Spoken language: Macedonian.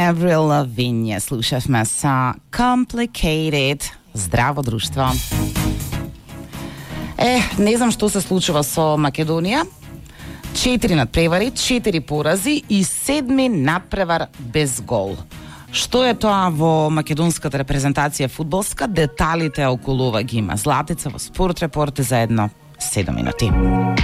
Avril Lavigne слушавме са Complicated. Здраво друштво. Не знам што се случува со Македонија. 4 надпревари, 4 порази и 7 надпревар без гол. Што е тоа во македонската репрезентација фудбалска? Деталите околу ова ги има Златица во Спорт Репорт за едно 7 минути.